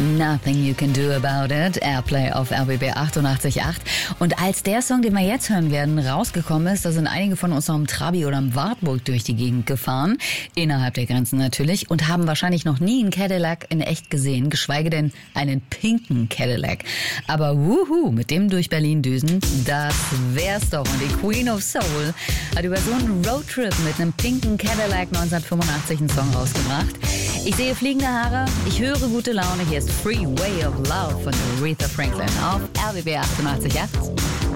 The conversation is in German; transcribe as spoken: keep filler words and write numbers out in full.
Nothing You Can Do About It, Airplay auf R B B achtundachtzig Komma acht. Und als der Song, den wir jetzt hören werden, rausgekommen ist, da sind einige von uns noch im Trabi oder im Wartburg durch die Gegend gefahren, innerhalb der Grenzen natürlich, und haben wahrscheinlich noch nie einen Cadillac in echt gesehen, geschweige denn einen pinken Cadillac. Aber wuhu, mit dem durch Berlin düsen, das wär's doch. Und die Queen of Soul hat über so einen Roadtrip mit einem pinken Cadillac neunzehnhundertfünfundachtzig einen Song rausgebracht. Ich sehe fliegende Haare, ich höre gute Laune. Hier ist Freeway of Love von Aretha Franklin auf R B B achtundachtzig Komma acht.